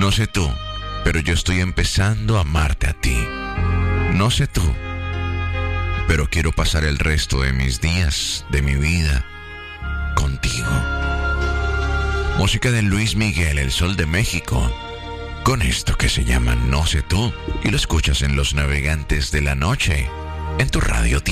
No sé tú, pero yo estoy empezando a amarte a ti. No sé tú, pero quiero pasar el resto de mis días, de mi vida, contigo. Música de Luis Miguel, El Sol de México, con esto que se llama No sé tú, y lo escuchas en Los Navegantes de la Noche, en tu radio.